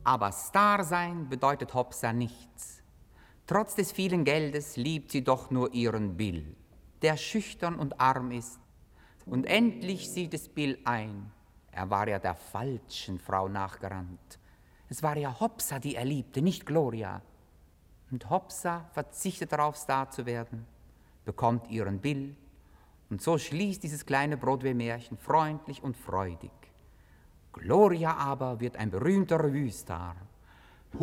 Aber Star sein bedeutet Hopsa nichts. Trotz des vielen Geldes liebt sie doch nur ihren Bill, der schüchtern und arm ist. Und endlich sieht es Bill ein, er war ja der falschen Frau nachgerannt. Es war ja Hopsa, die er liebte, nicht Gloria. Und Hopsa verzichtet darauf, Star zu werden, bekommt ihren Bill. Und so schließt dieses kleine Broadway-Märchen freundlich und freudig. Gloria aber wird ein berühmter Revue-Star.